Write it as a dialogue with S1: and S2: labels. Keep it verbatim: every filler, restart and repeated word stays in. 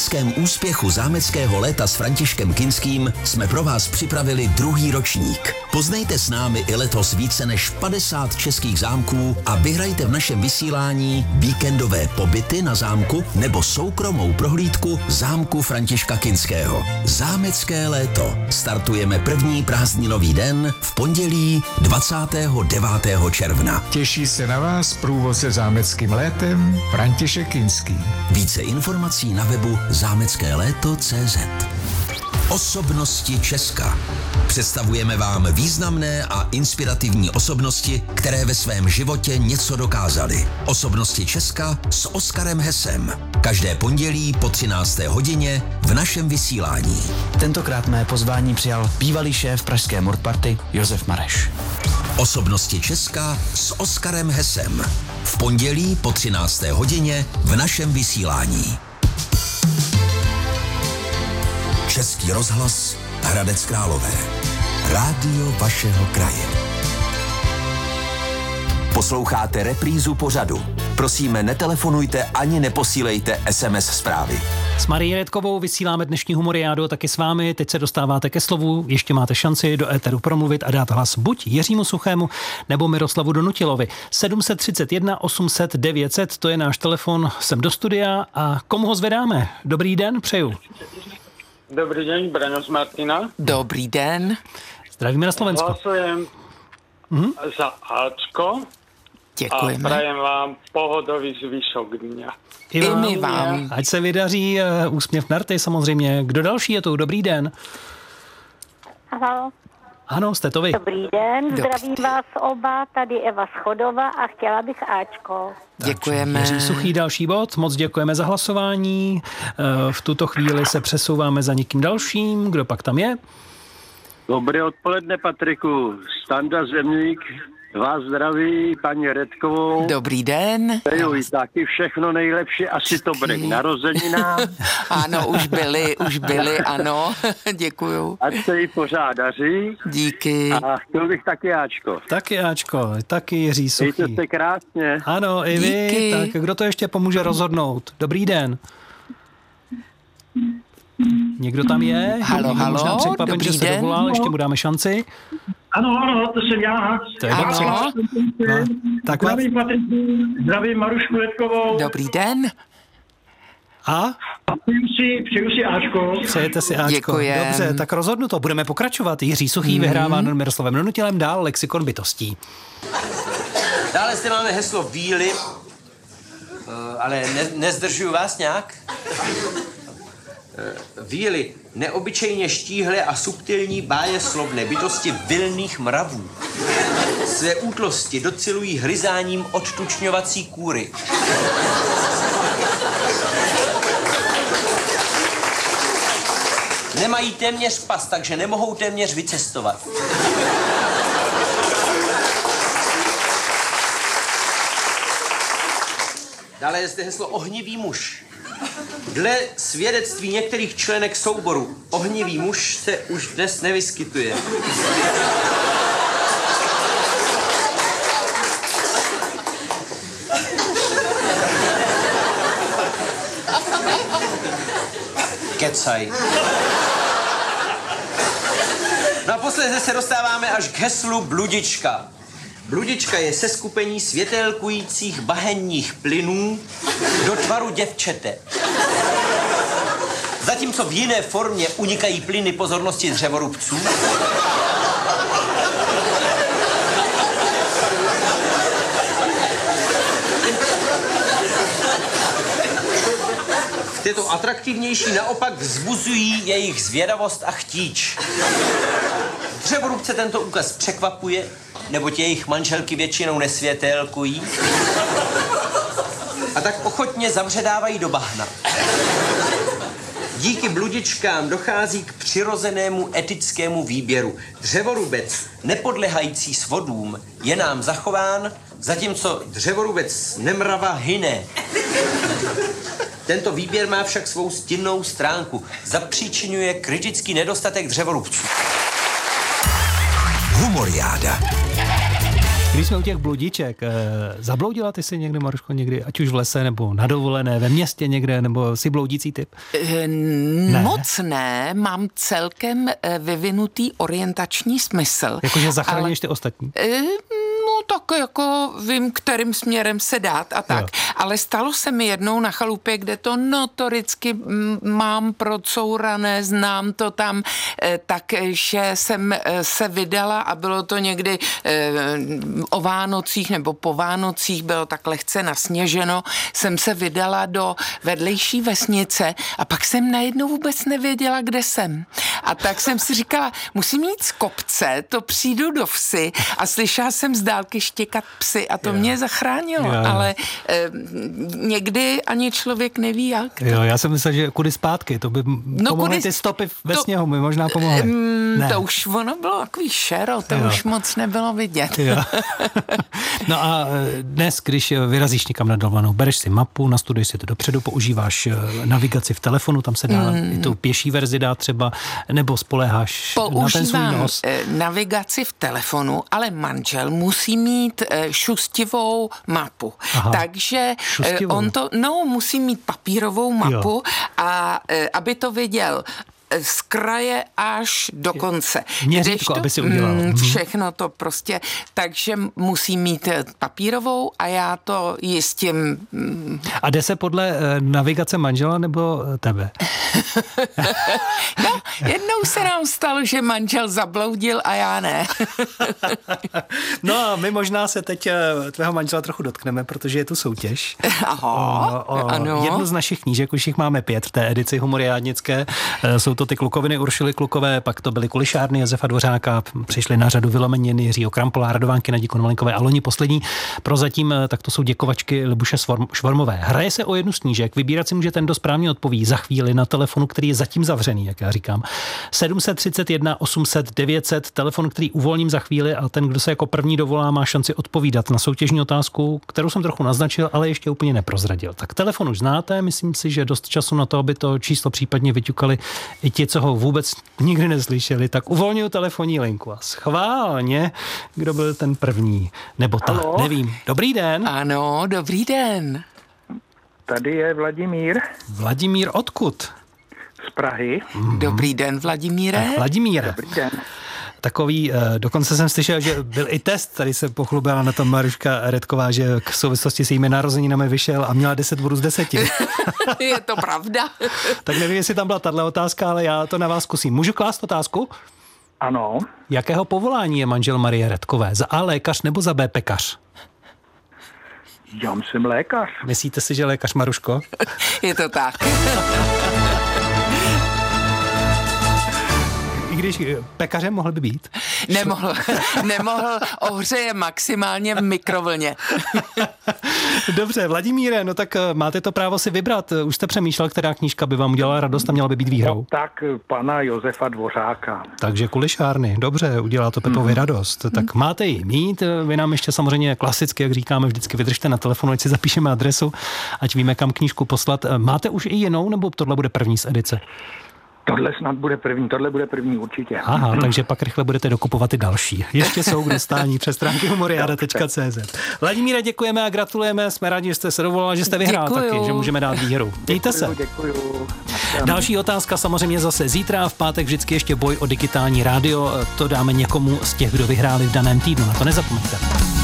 S1: obrovském úspěchu zámeckého léta s Františkem Kinským jsme pro vás připravili druhý ročník. Poznejte s námi i letos více než padesát českých zámků a vyhrajte v našem vysílání víkendové pobyty na zámku nebo soukromou prohlídku zámku Františka Kinského. Zámecké léto. Startujeme první prázdninový den v pondělí dvacátého devátého června.
S2: Těší se na vás průvodce zámeckým létem František Kinský.
S1: Více informací na webu zámecké léto tečka cé zet. Osobnosti Česka. Představujeme vám významné a inspirativní osobnosti, které ve svém životě něco dokázaly. Osobnosti Česka s Oskarem Hesem. Každé pondělí po třinácté hodině v našem vysílání.
S3: Tentokrát mé pozvání přijal bývalý šéf pražské Mordparty Josef Mareš.
S1: Osobnosti Česka s Oskarem Hesem. V pondělí po třinácté hodině v našem vysílání. Český rozhlas Hradec Králové. Rádio vašeho kraje. Posloucháte reprízu pořadu. Prosíme, netelefonujte ani neposílejte es em es zprávy.
S4: S Marií Redkovou vysíláme dnešní Humoriádu taky s vámi. Teď se dostáváte ke slovu, ještě máte šanci do éteru promluvit a dát hlas buď Jiřímu Suchému nebo Miroslavu Donutilovi. sedm set třicet jedna osm set devět set, to je náš telefon sem do studia a komu ho zvedáme? Dobrý den, přeju.
S5: Dobrý den, Braňo z Martina.
S6: Dobrý den.
S4: Zdravíme na Slovensko.
S5: Hlasujem mm-hmm. za Ačko.
S6: Děkujeme.
S5: A prajem vám pohodový zvyšok dňa.
S4: I,
S6: I my vám.
S4: Ať se vydaří uh, úsměv na rty samozřejmě. Kdo další je tu? Dobrý den.
S7: Ahoj.
S4: Ano, jste to vy.
S7: Dobrý den,
S6: Dobrý
S7: zdravím
S6: den.
S7: vás oba, tady Eva Schodova a chtěla bych Ačko.
S6: Děkujeme.
S4: Jiří Suchý, další bod. Moc děkujeme za hlasování. Uh, v tuto chvíli se přesouváme za někým dalším. Kdo pak tam je?
S8: Dobré odpoledne, Patriku. Standa Zemník vás zdraví, paní Redkovou.
S6: Dobrý den.
S8: Přeju jí taky všechno nejlepší, asi to bude k narozeninám.
S6: Ano, už byli, už byli, ano. Děkuju.
S8: Ať se jí pořád daří.
S6: Díky.
S8: A chtěl bych taky Ačko.
S4: Taky Ačko, taky Jiří Suchý.
S8: Mějte se krásně.
S4: Ano, i vy.
S6: Díky.
S4: Tak kdo to ještě pomůže rozhodnout? Dobrý den. Někdo tam je?
S6: Halo,
S4: Někdo
S6: halo,
S4: možná překvapen,
S6: dobrý
S4: že se
S6: den.
S4: dovolal, ještě mu dáme šanci.
S9: Ano, ano, to jsem já.
S4: To je
S6: Ano.
S4: dobře. No, tak vás...
S9: Zdravím Patriku, zdravím Marušku Redkovou.
S6: Dobrý den.
S4: A?
S9: A přeju si, přeju si Ačko.
S4: Přejete si Ačko.
S6: Děkujem.
S4: Dobře, tak rozhodnuto. Budeme pokračovat. Jiří Suchý mm. vyhrává nad Miroslavem Donutilem, dál lexikon bytostí.
S10: Dále zde máme heslo víly, ale ne, nezdržuju vás nějak. Víly, neobyčejně štíhlé a subtilní bájeslovné bytosti vilných mravů. Své útlosti docilují hryzáním odtučňovací kůry. Nemají téměř pas, takže nemohou téměř vycestovat. Dále je zde heslo ohnivý muž. Dle svědectví některých členek souboru ohnivý muž se už dnes nevyskytuje. Kecaj. No a posledně se dostáváme až k heslu bludička. Bludička je seskupení světelkujících bahenních plynů do tvaru děvčete. Zatímco v jiné formě unikají plyny pozornosti dřevorubců, tyto atraktivnější naopak vzbuzují jejich zvědavost a chtíč. Dřevorubce tento úkaz překvapuje, neboť jejich manželky většinou nesvětelkují a tak ochotně zavředávají do bahna. Díky bludičkám dochází k přirozenému etickému výběru. Dřevorubec, nepodlehající svodům, je nám zachován, zatímco dřevorubec nemrava hyne. Tento výběr má však svou stinnou stránku. Zapříčinuje kritický nedostatek dřevorubců.
S1: Humoriáda.
S4: Když jsme u těch bludiček, zabloudila ty si někde, Maruško, někdy, ať už v lese, nebo na dovolené, ve městě někde, nebo si bloudící typ?
S6: Ne. Moc ne, mám celkem vyvinutý orientační smysl.
S4: Jakože zachraňuješ ty ostatní?
S6: No tak jako vím, kterým směrem se dát a tak. Jo. Ale stalo se mi jednou na chalupě, kde to notoricky mám procourané, znám to tam, takže jsem se vydala a bylo to někdy o Vánocích nebo po Vánocích, bylo tak lehce nasněženo, jsem se vydala do vedlejší vesnice a pak jsem najednou vůbec nevěděla, kde jsem. A tak jsem si říkala, musím jít z kopce, to přijdu do vsi a slyšela jsem z dálky štěkat psy a to jo. mě zachránilo, jo. ale eh, někdy ani člověk neví jak.
S4: Jo, já jsem myslel, že kudy zpátky, to by no, pomohly ty stopy ve to, sněhu, mi možná pomohly.
S6: Mm, to už ono bylo takový šero, to jo. už moc nebylo vidět. Jo.
S4: No a dnes, když vyrazíš někam na dovolenou, bereš si mapu, nastuduješ si to dopředu, používáš navigaci v telefonu, tam se dá mm. i tu pěší verzi dá třeba, nebo spoléháš
S6: Používám
S4: na ten svůj nos.
S6: navigaci v telefonu, ale manžel musí mít šustivou mapu. Aha. Takže šustivou. on to, no, musí mít papírovou mapu jo. a aby to viděl z kraje až do konce.
S4: Měřítko, aby si udělal.
S6: Mm, všechno to prostě, takže musí mít papírovou a já to jistím. Mm.
S4: A jde se podle navigace manžela nebo tebe?
S6: No, jednou se nám stalo, že manžel zabloudil a já ne.
S4: No a my možná se teď tvého manžela trochu dotkneme, protože je tu soutěž.
S6: Aha,
S4: o, o
S6: ano.
S4: jednu z našich knížek, už jich máme pět v té edici Humoriádnické. Jsou to ty Klukoviny Uršily Klukové, pak to byly Kulišárny Josefa Dvořáka, přišli na řadu Vylomeniny Jiřího Krampola, Radovánky Nadí Konvalinkové a loni poslední. Prozatím tak to jsou Děkovačky Libuše Švormové. Hraje se o jednu z knížek, vybírat si může ten, kdo správně odpoví za chvíli na telefonu, který je zatím zavřený, jak já říkám. sedm set třicet jedna osm set devět set, telefon, který uvolním za chvíli a ten, kdo se jako první dovolá, má šanci odpovídat na soutěžní otázku, kterou jsem trochu naznačil, ale ještě úplně neprozradil. Tak telefon už znáte, myslím si, že dost času na to, aby to číslo případně vyťukali i ti, co ho vůbec nikdy neslyšeli, tak uvolňuji telefonní linku a schválně, kdo byl ten první, nebo ta, Halo? nevím. Dobrý den.
S6: Ano, dobrý den.
S9: Tady je Vladimír.
S4: Vladimír odkud?
S9: Z Prahy.
S6: Mm-hmm. Dobrý den, Vladimíre.
S4: Vladimíre.
S9: Dobrý den.
S4: Takový, dokonce jsem slyšel, že byl i test, tady se pochlubila na tom Maruška Redková, že k souvislosti s jejími narozeninami vyšel a měla deset bodů z deseti.
S6: Je to pravda.
S4: Tak nevím, jestli tam byla tato otázka, ale já to na vás zkusím. Můžu klást otázku?
S9: Ano.
S4: Jakého povolání je manžel Marie Redkové? Za A lékař nebo za B pekař?
S9: Já jsem lékař.
S4: Myslíte si, že lékař, Maruško?
S6: Je to tak.
S4: I když pekařem mohl by být?
S6: Nemohl. Nemohl. Ohřeje maximálně v mikrovlně.
S4: Dobře, Vladimíre, no tak máte to právo si vybrat. Už jste přemýšlel, která knížka by vám udělala radost a měla by být výhrou?
S9: No, tak pana Josefa Dvořáka.
S4: Takže Kulišárny, dobře, udělá to Pepovi mm. radost. Tak máte ji mít, vy nám ještě samozřejmě klasicky, jak říkáme, vždycky vydržte na telefonu, ať si zapíšeme adresu, ať víme, kam knížku poslat. Máte už i jinou, nebo tohle bude první z edice?
S9: Tohle snad bude první, tohle bude první určitě.
S4: Aha, takže pak rychle budete dokupovat i další. Ještě jsou k dostání přes stránky humoriada tečka cé zet. Vladimíre, děkujeme a gratulujeme, jsme rádi, že jste se dovolal, že jste vyhrál
S6: děkuju.
S4: taky, že můžeme dát výhru. Dějte se.
S9: Děkuju.
S4: Další otázka samozřejmě zase zítra, v pátek vždycky ještě boj o digitální rádio, to dáme někomu z těch, kdo vyhráli v daném týdnu, na to nezapomeňte.